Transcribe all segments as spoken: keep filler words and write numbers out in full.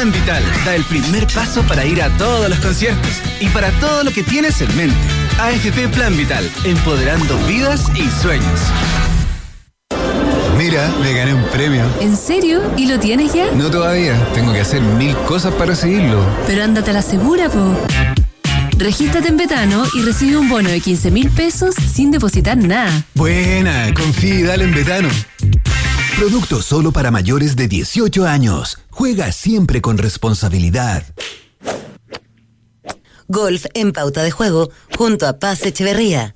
Plan Vital da el primer paso para ir a todos los conciertos y para todo lo que tienes en mente. A F P Plan Vital, empoderando vidas y sueños. Mira, me gané un premio. ¿En serio? ¿Y lo tienes ya? No todavía, tengo que hacer mil cosas para recibirlo. Pero ándate a la segura, po. Regístrate en Betano y recibe un bono de quince mil pesos sin depositar nada. Buena, confía y dale en Betano. Producto solo para mayores de dieciocho años. Juega siempre con responsabilidad. Golf en Pauta de Juego, junto a Paz Echeverría.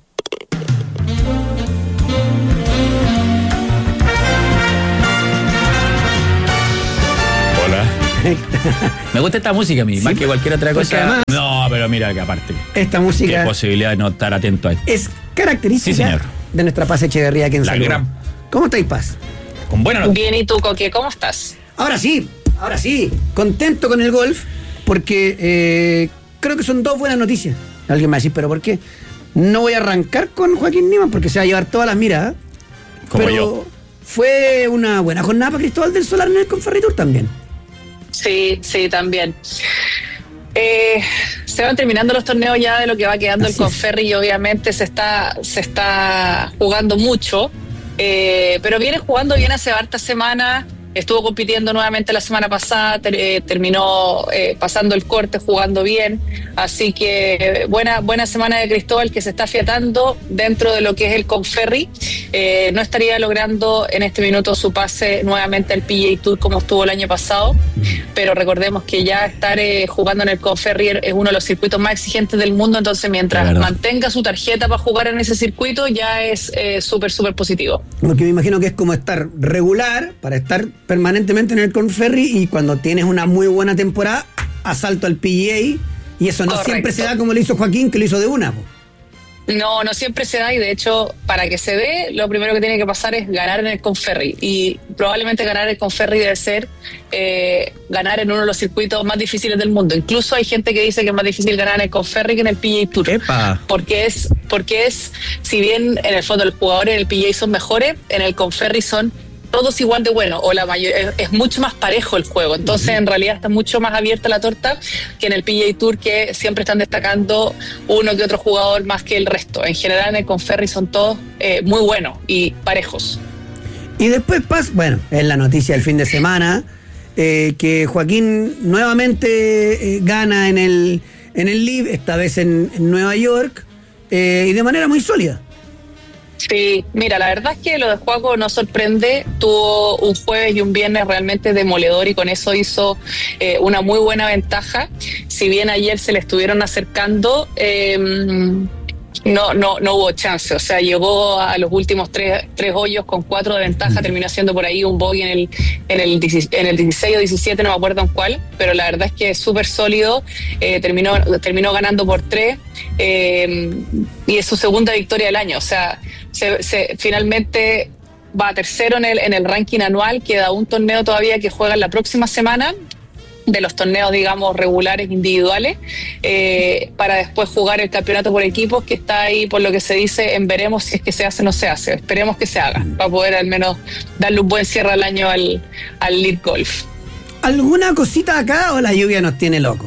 Hola. Me gusta esta música a mí, sí, más que cualquier otra cosa. Además, no, pero mira que aparte. Esta música. Qué posibilidad de no estar atento a esto. Es característica, sí, señor, de nuestra Paz Echeverría, quien La saluda. gran... ¿Cómo estáis, Paz? Con buena noticia. Bien, ¿y tú, Coque? ¿Cómo estás? Ahora sí, ahora sí. Contento con el golf, porque eh, creo que son dos buenas noticias. Alguien me va a decir, ¿pero por qué? No voy a arrancar con Joaquín Niemann porque se va a llevar todas las miradas. Como pero yo. Fue una buena jornada para Cristóbal del Solar en el Conferritur también. Sí, sí, también. Eh, se van terminando los torneos ya de lo que va quedando Así el Conferri y obviamente se está, se está jugando mucho, eh, pero viene jugando bien hace hartas semanas. Estuvo compitiendo nuevamente la semana pasada, ter, eh, terminó eh, pasando el corte, jugando bien. Así que buena buena semana de Cristóbal, que se está afiatando dentro de lo que es el Conferri. Eh, no estaría logrando en este minuto su pase nuevamente al P G A Tour como estuvo el año pasado, pero recordemos que ya estar eh, jugando en el Conferri es uno de los circuitos más exigentes del mundo, entonces mientras mantenga su tarjeta para jugar en ese circuito ya es eh, súper, súper positivo. Porque me imagino que es como estar regular para estar permanentemente en el Conferri y cuando tienes una muy buena temporada, asalto al P G A, y eso no Correcto. Siempre se da como lo hizo Joaquín, que lo hizo de una. Po. No, no siempre se da, y de hecho, para que se dé, lo primero que tiene que pasar es ganar en el Conferri, y probablemente ganar el Conferri debe ser eh, ganar en uno de los circuitos más difíciles del mundo. Incluso hay gente que dice que es más difícil ganar en el Conferri que en el P G A Tour. ¡Epa! Porque es, porque es, si bien en el fondo los jugadores en el P G A son mejores, en el Conferri son todos igual de buenos, o la mayor, es, es mucho más parejo el juego, entonces uh-huh. en realidad está mucho más abierta la torta que en el P G A Tour, que siempre están destacando uno que otro jugador más que el resto. En general en el Conferri son todos eh, muy buenos y parejos. Y después Paz, bueno, es la noticia del fin de semana, eh, que Joaquín nuevamente eh, gana en el en el Live, esta vez en, en Nueva York, eh, y de manera muy sólida. Sí, mira, la verdad es que lo de Joaco no sorprende. Tuvo un jueves y un viernes realmente demoledor y con eso hizo eh, una muy buena ventaja. Si bien ayer se le estuvieron acercando, eh, no, no, no hubo chance. O sea, llegó a los últimos tres, tres hoyos con cuatro de ventaja, terminó haciendo por ahí un bogey en el, en el, en el dieciséis o diecisiete, no me acuerdo en cuál, pero la verdad es que es súper sólido. Eh, terminó, terminó ganando por tres. Eh, y es su segunda victoria del año, o sea, se, se, finalmente va tercero en el, en el ranking anual. Queda un torneo todavía que juegan la próxima semana, de los torneos, digamos, regulares individuales, eh, para después jugar el campeonato por equipos, que está ahí, por lo que se dice, en veremos si es que se hace o no se hace. Esperemos que se haga, para poder al menos darle un buen cierre al año al, al Lead Golf. ¿Alguna cosita acá o la lluvia nos tiene locos?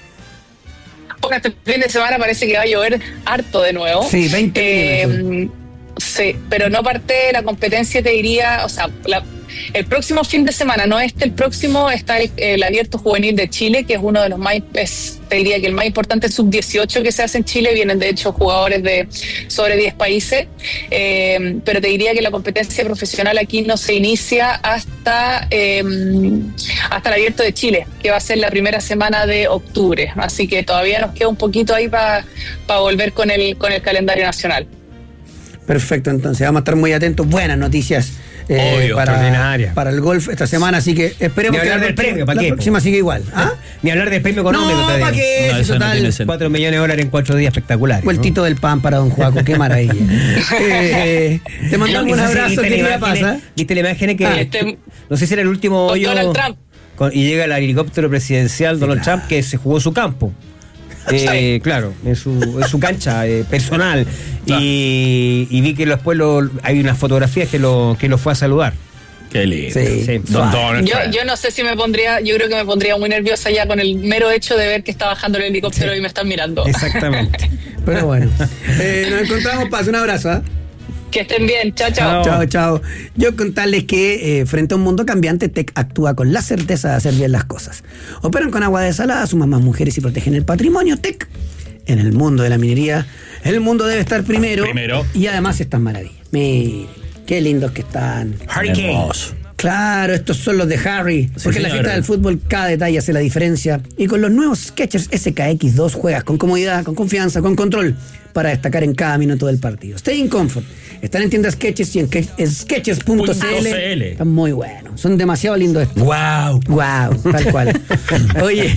Bueno, este fin de semana parece que va a llover harto de nuevo. Sí, veinte eh, Sí, pero no parte de la competencia, te diría, o sea, la, el próximo fin de semana, no este, el próximo está el, el Abierto Juvenil de Chile, que es uno de los más, es, te diría que el más importante sub dieciocho que se hace en Chile. Vienen de hecho jugadores de sobre diez países, eh, pero te diría que la competencia profesional aquí no se inicia hasta, eh, hasta el Abierto de Chile, que va a ser la primera semana de octubre, así que todavía nos queda un poquito ahí para pa volver con el, con el calendario nacional. Perfecto, entonces vamos a estar muy atentos. Buenas noticias eh, Obvio, para, para el golf esta semana, así que esperemos Ni que hablar la, del premio, la ¿para qué? próxima siga igual. ¿Ah? Ni hablar del premio económico. No, te digo. ¿para qué? No, Si eso no total, tiene sentido. Cuatro millones de dólares en cuatro días, espectaculares. Vueltito ¿no? del pan para don Joaco, qué maravilla. eh, te mandamos un abrazo, querida Pasa. ¿Viste la imagen que Ah, este, no sé si era el último con hoyo Donald Trump. con- y llega el helicóptero presidencial Donald Trump, que se jugó su campo? Eh, claro, en su, en su cancha eh, personal. Y, y vi que después lo, hay unas fotografías que lo, que lo fue a saludar. Qué lindo. Sí. Sí. Don Donald Yo, Trump. yo no sé si me pondría, yo creo que me pondría muy nerviosa ya con el mero hecho de ver que está bajando el helicóptero y me están mirando. Exactamente. Pero bueno. Eh, nos encontramos, Paz. Un abrazo. ¿eh? Que estén bien, chao, chao. Chao, chao. Yo contarles que eh, frente a un mundo cambiante, T E C actúa con la certeza de hacer bien las cosas. Operan con agua desalada, suman más mujeres y protegen el patrimonio. T E C, en el mundo de la minería, el mundo debe estar primero. Primero. Y además estas maravillas. Miren, qué lindos que están. Hermoso. Claro, estos son los de Harry. Sí, Porque en la señor. fiesta del fútbol cada detalle hace la diferencia. Y con los nuevos Skechers S K X dos juegas con comodidad, con confianza, con control para destacar en cada minuto del partido. Stay in comfort. Están en tiendas Skechers y en skechers punto c l. Están muy buenos. Son demasiado lindos estos. Wow. Wow, tal cual. Oye.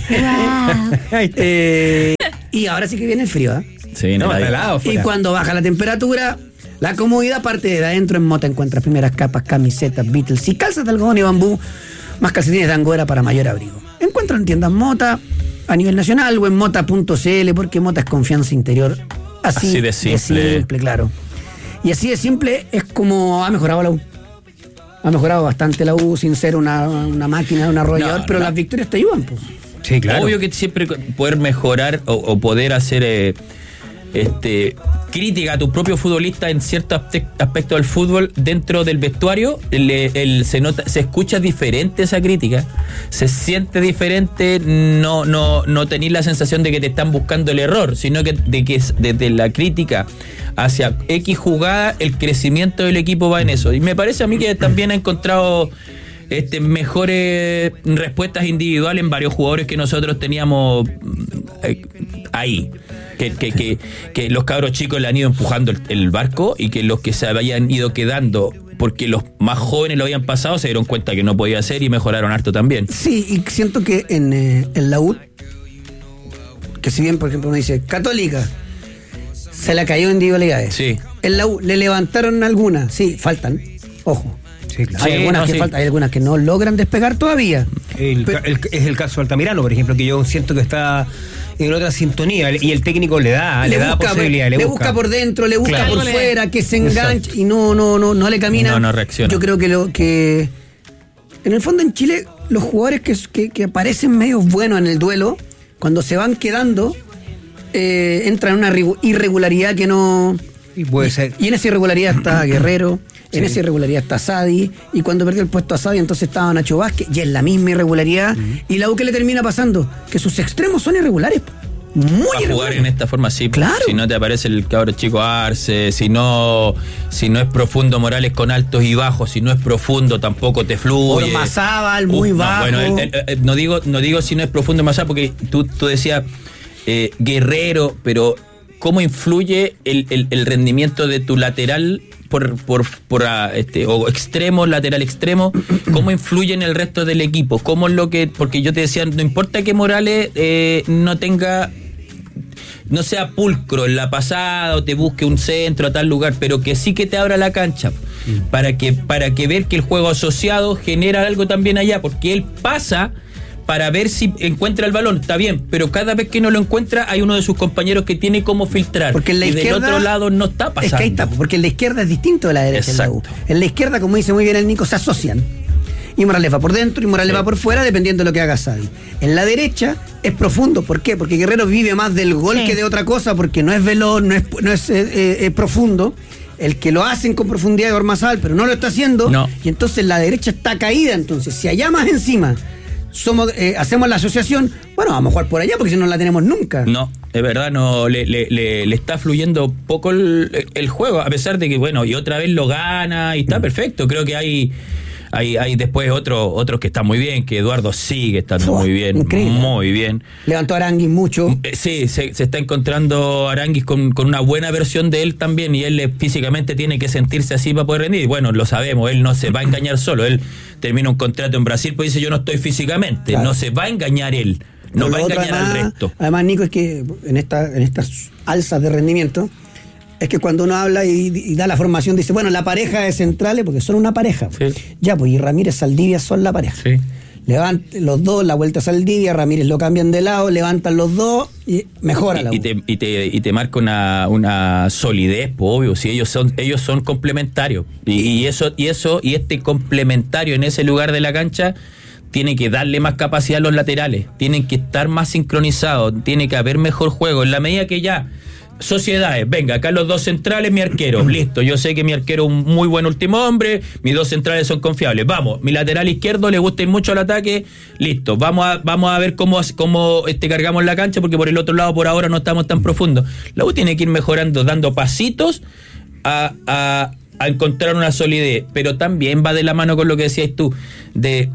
eh, y ahora sí que viene el frío, ¿eh? Sí, no, No, está la- helado Y fuera. cuando baja la temperatura, la comodidad parte de adentro. En Mota encuentras primeras capas, camisetas, Beatles y calzas de algodón y bambú, más calcetines de angora para mayor abrigo. Encuentran en tiendas Mota a nivel nacional o en mota punto c l, porque Mota es confianza interior. Así, Así de simple. simple, claro. Y así de simple es como ha mejorado la U. Ha mejorado bastante la U sin ser una, una máquina, un arrollador, No, pero no. las victorias te ayudan, pues. Sí, claro. Obvio que siempre poder mejorar o, o poder hacer eh, este crítica a tu propio futbolista en ciertos aspect- aspectos del fútbol dentro del vestuario, le- el- se nota, se escucha diferente esa crítica, se siente diferente, no, no, no tenés la sensación de que te están buscando el error, sino que de que es- desde la crítica hacia X jugada, el crecimiento del equipo va en eso. Y me parece a mí que también ha encontrado este, mejores respuestas individuales en varios jugadores que nosotros teníamos eh, ahí. Que, que, que, que los cabros chicos le han ido empujando el, el barco y que los que se habían ido quedando porque los más jóvenes lo habían pasado se dieron cuenta que no podía hacer y mejoraron harto también. Sí, y siento que en, eh, en la U, que si bien, por ejemplo, uno dice Católica, se la cayó en individualidades. Sí. En la U le levantaron algunas, sí, faltan, ojo. Sí, claro. Hay Sí, algunas no, que sí. faltan, hay algunas que no logran despegar todavía. El, Pero- el- es el caso de Altamirano, por ejemplo, que yo siento que está en otra sintonía y el técnico le da, le, da posibilidad, le, le busca. busca por dentro, le busca Claro. por fuera, que se enganche y no, no, no, no le camina. No, no reacciona. Yo creo que lo que en el fondo en Chile los jugadores que, que, que aparecen medio buenos en el duelo, cuando se van quedando, eh, entran en una rigu- irregularidad que no. Y puede ser. Y en esa irregularidad está Guerrero, en Sí. esa irregularidad está Sadi, y cuando perdió el puesto a Sadi entonces estaba Nacho Vázquez, y es la misma irregularidad. Y la U, ¿qué le termina pasando? Que sus extremos son irregulares. Muy Para jugar irregulares. en esta forma, sí. Claro. Si no te aparece el cabro chico Arce, si no, si no es profundo Morales con altos y bajos, si no es profundo tampoco te fluye. Ormazábal, muy Uh, no, bajo. bueno, el- el- el- no digo, no digo si no es profundo Ormazábal, porque tú, tú decías eh, Guerrero, pero ¿cómo influye el, el- el rendimiento de tu lateral por, por, por ah, este, o extremo, lateral extremo? ¿Cómo influye en el resto del equipo? ¿Cómo es lo que, porque yo te decía, no importa que Morales eh, no tenga, no sea pulcro en la pasada o te busque un centro a tal lugar, pero que sí que te abra la cancha para que, para que ver que el juego asociado genera algo también allá, porque él pasa para ver si encuentra el balón, está bien, pero cada vez que no lo encuentra hay uno de sus compañeros que tiene cómo filtrar. Porque en la y izquierda, del otro lado no está pasando. Es que ahí está, porque en la izquierda es distinto de la derecha. En la U. Exacto. En la izquierda, como dice muy bien el Nico, se asocian. Y Morales va por dentro y Morales Sí. va por fuera, dependiendo de lo que haga Sadi. En la derecha es profundo. ¿Por qué? Porque Guerrero vive más del gol Sí. que de otra cosa, porque no es veloz, no es, no es eh, eh, eh, profundo. El que lo hacen con profundidad de Ormazábal, pero no lo está haciendo. No. Y entonces la derecha está caída. Entonces, si allá más encima somos eh, hacemos la asociación, bueno, vamos a jugar por allá porque si no la tenemos nunca. No, es verdad, no le, le, le, le está fluyendo poco el, el juego, a pesar de que, bueno, y otra vez lo gana y está perfecto. Creo que hay hay, hay después otros otros que están muy bien, que Eduardo sigue estando Fua, muy bien, increíble. muy bien. Levantó a Aranguis mucho. Eh, Sí, se, se está encontrando Aranguis con, con una buena versión de él también, y él eh, físicamente tiene que sentirse así para poder rendir. Y bueno, lo sabemos, él no se va a engañar solo. Él termina un contrato en Brasil, pues dice: yo no estoy físicamente. Claro. No se va a engañar él, no Pero va a lo otro, engañar al además, resto. Además, Nico, es que en, esta, en estas alzas de rendimiento, es que cuando uno habla y, y da la formación, dice, bueno, la pareja de centrales, porque son una pareja. Sí. Ya, pues, y Ramírez Saldivia son la pareja. Sí. levantan los dos, la vuelta a Saldivia, Ramírez lo cambian de lado, levantan los dos y mejora la U. Y te, y te, y te marca una, una solidez, pues, obvio, si ellos son, ellos son complementarios. Y, y eso, y eso, y este complementario en ese lugar de la cancha tiene que darle más capacidad a los laterales, tienen que estar más sincronizados, tiene que haber mejor juego. En la medida que ya sociedades, venga, acá los dos centrales, mi arquero, listo, yo sé que mi arquero es un muy buen último hombre, mis dos centrales son confiables, vamos, mi lateral izquierdo le gusta ir mucho al ataque, listo, vamos a, vamos a ver cómo, cómo este, cargamos la cancha, porque por el otro lado por ahora no estamos tan profundos. La U tiene que ir mejorando, dando pasitos a, a, a encontrar una solidez, pero también va de la mano con lo que decías tú, de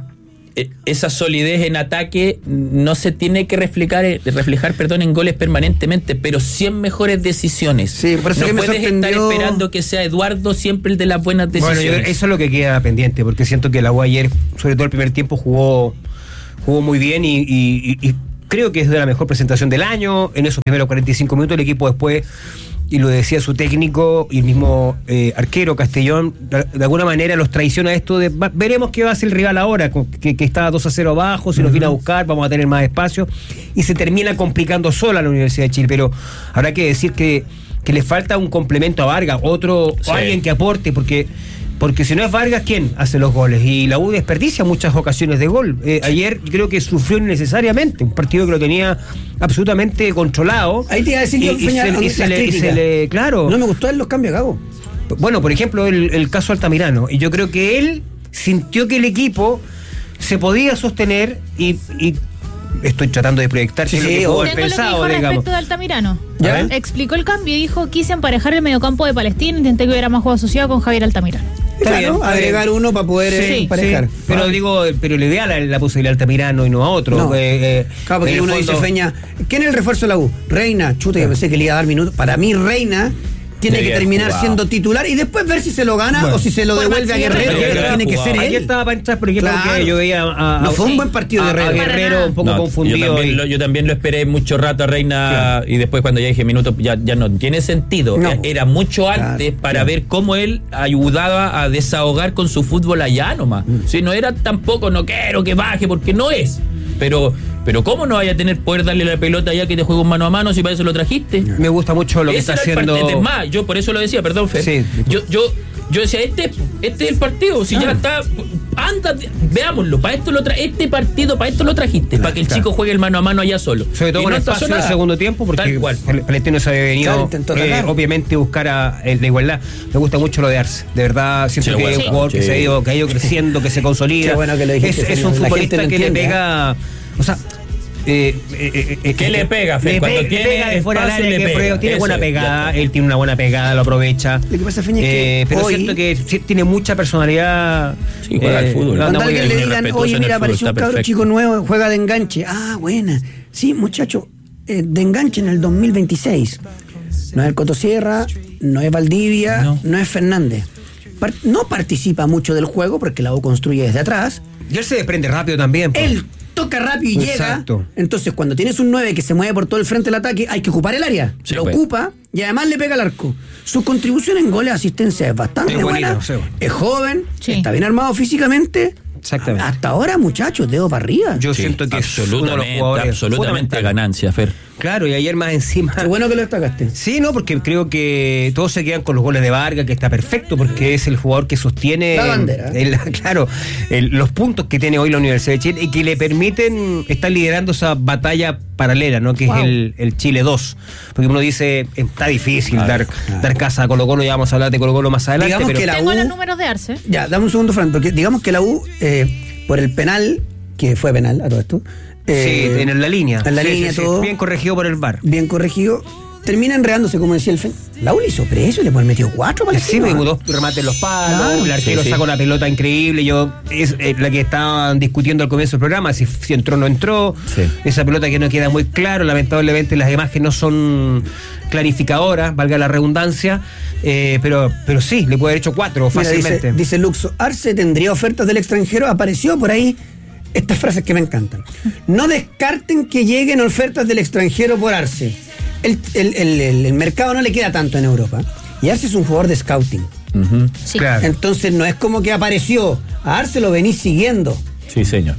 esa solidez en ataque no se tiene que reflejar, reflejar perdón, en goles permanentemente, pero sí en mejores decisiones. Sí, por eso no que me puedes sorprendió... estar esperando que sea Eduardo siempre el de las buenas decisiones. Bueno, yo, eso es lo que queda pendiente, porque siento que la U ayer, sobre todo el primer tiempo, jugó jugó muy bien y, y, y, y creo que es de la mejor presentación del año. En esos primeros cuarenta y cinco minutos el equipo después, y lo decía su técnico y el mismo eh, arquero Castellón, de, de alguna manera los traiciona esto de va, veremos qué va a hacer el rival ahora, que, que está dos a cero abajo, si uh-huh. nos viene a buscar, vamos a tener más espacio, y se termina complicando sola la Universidad de Chile. Pero habrá que decir que, que le falta un complemento a Vargas, otro, sí. o alguien que aporte, porque porque si no es Vargas, ¿quién hace los goles? Y la U desperdicia muchas ocasiones de gol. Eh, ayer creo que sufrió innecesariamente, un partido que lo tenía absolutamente controlado. Ahí te iba a decir y, yo, y, se, y, se le, y se le, claro. No me gustó los cambios que hago. Bueno, por ejemplo, el, el caso Altamirano. Y yo creo que él sintió que el equipo se podía sostener y... y estoy tratando de proyectar sí, lo que sí, puedo haber pensado, lo que dijo digamos. Respecto de Altamirano. ¿Ya? Explicó el cambio y dijo: quise emparejar el mediocampo de Palestina, intenté que hubiera más juego asociado con Javier Altamirano. Está claro, bien, agregar bien. Uno para poder sí, emparejar. Sí. Pero ah. digo, pero le da la, la posibilidad a Altamirano y no a otro. No. Eh, eh, claro, porque uno fondo... dice, Feña, ¿quién es el refuerzo de la U? Reina, chuta, yo pensé que le iba a dar minutos. Para mí, Reina tiene que terminar jugado. siendo titular y después ver si se lo gana bueno. o si se lo devuelve a Guerrero, que tiene que ser él. Ayer estaba para entrar, por ejemplo, claro. que yo veía a, a, no fue un sí. buen partido de Guerrero. A Guerrero un poco no, confundido. Yo también, lo, yo también lo esperé mucho rato a Reina claro. y después cuando ya dije minutos, ya, ya no tiene sentido. No. Era mucho antes claro, para claro. ver cómo él ayudaba a desahogar con su fútbol allá nomás. Mm. Si no era tampoco, no quiero que baje, porque no es. Pero, pero ¿cómo no vaya a tener poder darle la pelota ya que te juega un mano a mano si para eso lo trajiste? Me gusta mucho lo Ese que está haciendo. Es más, yo por eso lo decía, perdón, Fer. Sí. Yo, yo, yo decía, este, este es el partido. Si ah. ya está, anda, veámoslo. Para esto lo tra este partido, para esto lo trajiste, claro, para que el claro. chico juegue el mano a mano allá solo. Sobre todo con el espacio en el segundo tiempo, porque el Palestino se había venido eh, obviamente buscar a, eh, la igualdad. Me gusta mucho lo de Arce. De verdad, siento sí, que es un jugador sí. que se ha ido, que ha ido creciendo, que se consolida. Bueno que lo dijiste, es, es un futbolista que le pega. O sea, eh, eh, eh, ¿qué eh, le pega, Fe? Le Cuando pe tiene pega de fuera del área, que pega, tiene buena pegada, él tiene una buena pegada, lo aprovecha. Lo que pasa, Feña, eh, es que pero hoy, es cierto que sí, tiene mucha personalidad. Sí, juega eh, al fútbol. Cuando alguien le digan, oye, mira, apareció un cabro chico nuevo, juega de enganche. Ah, buena. Sí, muchacho, eh, de enganche en el dos mil veintiséis. No es el Cotosierra, no es Valdivia, no, no es Fernández. Part no participa mucho del juego porque la U construye desde atrás. Y él se desprende rápido también. Pues. Él toca rápido y Exacto. llega. Entonces, cuando tienes un nueve que se mueve por todo el frente del ataque, hay que ocupar el área. Sí, lo pues. ocupa y además le pega al arco. Su contribución en goles, asistencia es bastante es buena. Bonito, sí. Es joven, sí. está bien armado físicamente. Exactamente. Hasta ahora, muchachos, dedo para arriba. Yo sí, siento que absolutamente, es uno de los absolutamente ganancia, Fer. Claro, y ayer más encima. Qué bueno que lo destacaste. Sí, no, porque creo que todos se quedan con los goles de Vargas, que está perfecto, porque es el jugador que sostiene la bandera. El, claro, el, los puntos que tiene hoy la Universidad de Chile y que le permiten estar liderando esa batalla paralela, ¿no? Que wow. es el, el Chile dos. Porque uno dice, está difícil claro, dar, claro. dar casa a Colo Colo, ya vamos a hablar de Colo Colo más adelante. Digamos pero que la tengo U, los números de Arce. Ya, dame un segundo, Fran, porque digamos que la U, eh, por el penal, que fue penal a todo esto. Eh, sí, en la línea. En la sí, línea sí, todo. Sí. Bien corregido por el V A R. Bien corregido. Termina enredándose, como decía el Fen. La U le hizo preso y le metió cuatro para sí, me dos remates en los palos, claro, el arquero sí, sí. saca una pelota increíble. Yo es eh, la que estaban discutiendo al comienzo del programa, si, si entró o no entró. Sí. Esa pelota que no queda muy claro, lamentablemente las imágenes no son clarificadoras, valga la redundancia, eh, pero, pero sí, le puede haber hecho cuatro Mira, fácilmente. Dice, dice Luxo, Arce tendría ofertas del extranjero, apareció por ahí. Estas frases que me encantan. No descarten que lleguen ofertas del extranjero por Arce. El, el, el, el, el mercado no le queda tanto en Europa. Y Arce es un jugador de scouting. Uh-huh. Sí. Claro. Entonces no es como que apareció. A Arce lo venís siguiendo. Sí, señor.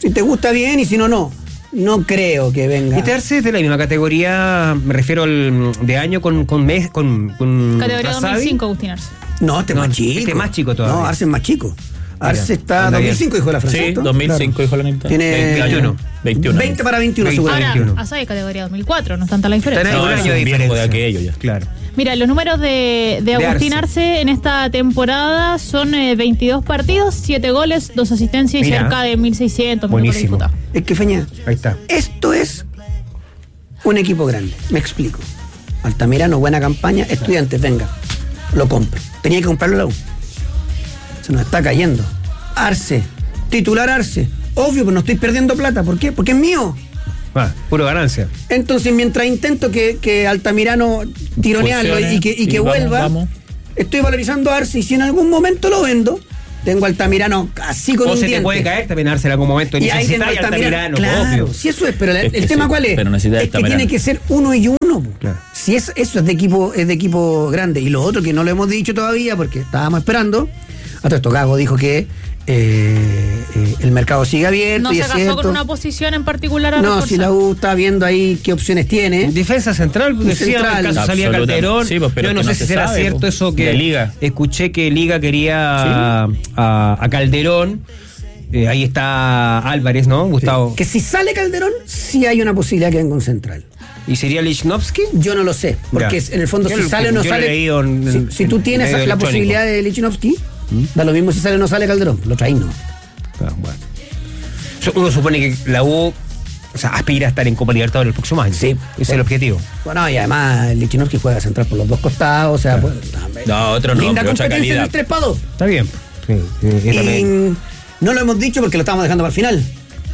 Si te gusta bien y si no, no. No creo que venga. Y Arce es de la misma categoría, me refiero al de año con con mes, con, con Categoría Razavi. dos mil cinco, Agustín Arce. No, este es No, más chico. este es más chico todavía. No, Arce es más chico. Arce Mira, está anda dos mil cinco, bien. dijo la Francia. Sí, ¿cierto? dos mil cinco Claro. dijo la Anita. Tiene veintiuno. veintiuno. veinte para veintiuno, veinte. seguro. Ahora, veintiuno. Asai categoría dos mil cuatro, no es tanta la diferencia. Está en No, un es año de un viejo diferencia. de aquello ya. Claro. Mira, los números de, de De Agustín Arce. Arce en esta temporada son eh, veintidós partidos, siete goles, dos asistencias y Mira. cerca de mil seiscientos minutos Buenísimo. disputados. Es que Feña, Ahí está. esto es un equipo grande. Me explico. Altamirano, buena campaña. Estudiantes, venga, lo compro. Tenía que comprarlo la U. Se nos está cayendo. Arce, titular Arce. Obvio, pero no estoy perdiendo plata. ¿Por qué? Porque es mío. Ah, puro ganancia. Entonces, mientras intento que, que Altamirano tironearlo Funcione, y que, y que y vamos, vuelva, vamos. estoy valorizando a Arce y si en algún momento lo vendo, tengo a Altamirano así con O un se te diente. puede caer también Arce en algún momento. Y ahí tengo Necesitáis Altamirano. Altamirano, Claro, obvio. si eso es, pero el, Es que el tema sí, cuál es, pero necesita es que Altamirano. tiene que ser uno y uno. Po. Claro. Si es, eso es de equipo, es de equipo grande. Y lo otro que no lo hemos dicho todavía porque estábamos esperando. A todo esto Gago dijo que eh, eh, el mercado sigue abierto No y se es casó cierto. con una posición en particular a No, reforzar. si la U está viendo ahí qué opciones tiene. Defensa central, Un decía central. en el caso salía Absolutamente. Calderón. Sí, pues, pero Yo no que sé no si se será sabe, cierto pues. eso que De Liga. escuché que Liga quería a, a Calderón. Eh, ahí está Álvarez, ¿no? Gustavo. Que si sale Calderón, sí hay una posibilidad que venga un central. ¿Y sería Lichnowsky? Yo no lo sé, porque Ya. en el fondo Yo si lo- sale o no yo lo he sale. leído en- si, en- si tú en tienes medio la electrónico. posibilidad de Lichnowsky, da lo mismo si sale o no sale Calderón, lo traes no. Ah, bueno. So- Uno supone que la U, o sea, aspira a estar en Copa Libertadores el próximo año. Sí. Ese es el objetivo. Bueno, y además Lichnowsky juega central por los dos costados, o sea, pues, No, otro no, linda pero otra competencia en calidad. el tres para dos. Está bien. Sí, sí, Y esa me- no lo hemos dicho porque lo estábamos dejando para el final.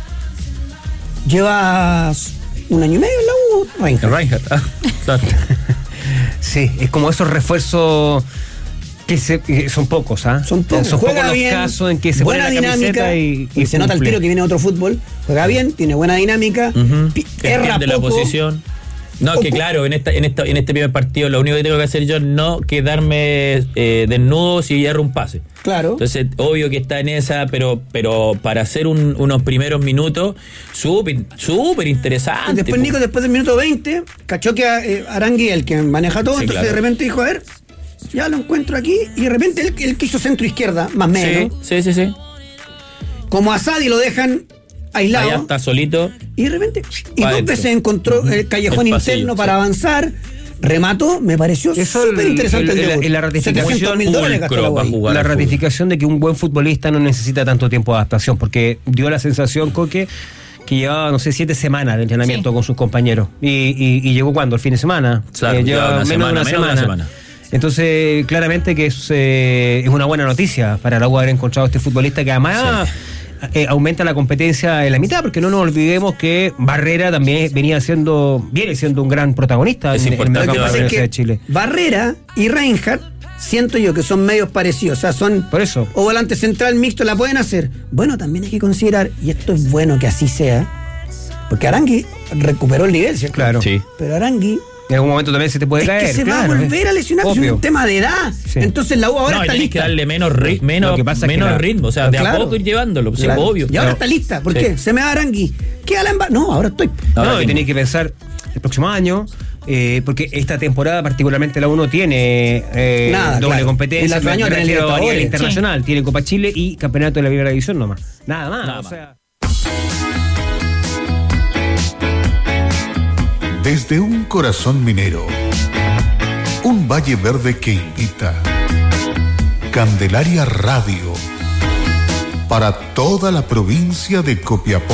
Llevas un año y medio en la U, Reinhardt. Reinhardt. Ah, claro. Sí, es como esos refuerzos que, se- que son pocos, ¿ah? Son pocos. Son Juega pocos los bien, casos en que se pone buena la dinámica camiseta y, y se nota el cumple. tiro que viene de otro fútbol. Juega bien, tiene buena dinámica, Ujú. pi- Que erra entiende la poco. posición. No, que Ocu- claro, en esta, en esta, en este primer partido lo único que tengo que hacer yo es no quedarme eh, desnudo si hierro un pase. Claro. Entonces, obvio que está en esa, pero, pero para hacer un- unos primeros minutos, súper, súper interesante. Y después po. Nico, después del minuto veinte, cachó que eh, Arangui, el que maneja todo, Sí, entonces claro. de repente dijo, a ver, ya lo encuentro aquí, y de repente él, él quiso centro izquierda, más o menos. Sí, sí, sí, sí. Como a Sadi lo dejan aislado. Allá está solito. Y de repente, y Pa' dos adentro. veces encontró el callejón El pasillo, interno sí. para avanzar, remató, me pareció Eso súper interesante el- el, el- debut. el- la ratificación setecientos mil dólares gastó la pulcro U para ahí. jugar. La al fútbol. ratificación de que un buen futbolista no necesita tanto tiempo de adaptación, porque dio la sensación, Coque, que llevaba, no sé, siete semanas de entrenamiento Sí. con sus compañeros. Y, y- y llegó cuando, el fin de semana. Claro, Eh, lleva lleva una menos, semana, de una menos de una semana. semana. Entonces, claramente que es, eh, es una buena noticia para la U haber encontrado este futbolista que además eh, aumenta la competencia en la mitad, porque no nos olvidemos que Barrera también venía siendo, viene siendo un gran protagonista Es en, en importante el Lo que campo de la pasa es Universidad que de Chile. Barrera y Reinhardt siento yo que son medios parecidos, o sea, son Por eso. o volante central mixto, la pueden hacer. Bueno, también hay que considerar, y esto es bueno que así sea, porque Arangui recuperó el nivel, ¿cierto? Claro. Sí. Pero Arangui En algún momento también se te puede es caer. que se claro, va a volver eh. a lesionar, es Obvio. un tema de edad. Sí. Entonces la U ahora No, y está tenés que lista. darle menos, ri- Lo menos, que pasa es que menos la- ritmo, o sea, de Claro. a poco ir llevándolo, sí, Claro. obvio. Y ahora Pero- está lista. ¿Por Sí. qué? Se me da Arangui. Queda la emba- No, ahora estoy. Ahora No, y mismo. tenéis que pensar el próximo año, eh, porque esta temporada particularmente la U no tiene eh, Nada, doble claro. Y competencia, el otro año me tiene refiero a nivel Libertadores. internacional, tiene Copa Chile y Campeonato de la Primera División nomás. Nada más. Nada o más. sea. Desde un corazón minero, un valle verde que invita. Candelaria Radio, para toda la provincia de Copiapó.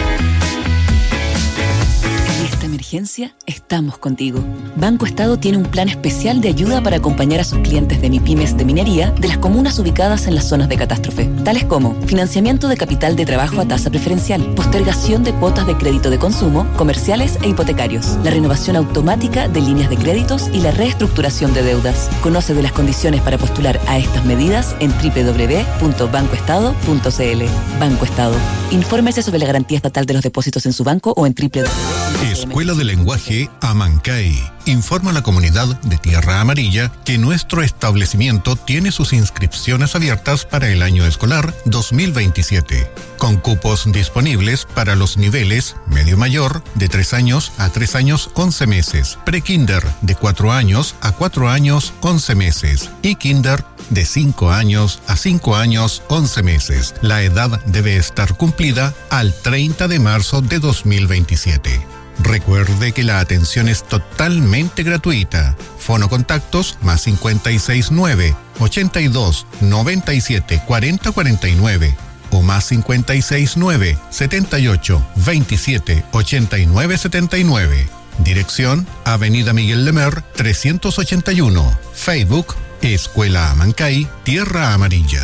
En esta emergencia estamos contigo. Banco Estado tiene un plan especial de ayuda para acompañar a sus clientes de MIPYMES de minería de las comunas ubicadas en las zonas de catástrofe, tales como financiamiento de capital de trabajo a tasa preferencial, postergación de cuotas de crédito de consumo, comerciales e hipotecarios, la renovación automática de líneas de créditos y la reestructuración de deudas. Conoce de las condiciones para postular a estas medidas en doble u doble u doble u punto banco estado punto c l. Banco Estado. Infórmese sobre la garantía estatal de los depósitos en su banco o en doble u doble u doble u punto c l. Escuela de lenguaje Amancay informa a la comunidad de Tierra Amarilla que nuestro establecimiento tiene sus inscripciones abiertas para el año escolar dos mil veintisiete, con cupos disponibles para los niveles medio mayor de tres años a tres años once meses, prekinder de cuatro años a cuatro años once meses y kinder de cinco años a cinco años once meses. La edad debe estar cumplida al treinta de marzo de dos mil veintisiete. Recuerde que la atención es totalmente gratuita. Fono contactos más cincuenta y seis nueve, ochenta y dos, noventa y siete, cuarenta, cuarenta y nueve o más cincuenta y seis nueve, setenta y ocho, veintisiete, ochenta y nueve, setenta y nueve. Dirección Avenida Miguel Lemer trescientos ochenta y uno. Facebook Escuela Amancay, Tierra Amarilla.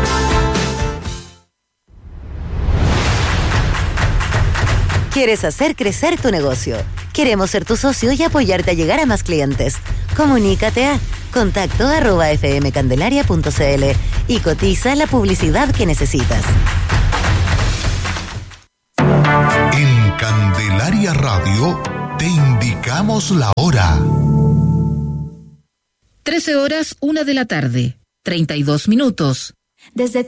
¿Quieres hacer crecer tu negocio? Queremos ser tu socio y apoyarte a llegar a más clientes. Comunícate a contacto arroba fmcandelaria punto cl y cotiza la publicidad que necesitas. En Candelaria Radio te indicamos la hora. trece horas, una de la tarde, treinta y dos minutos. Desde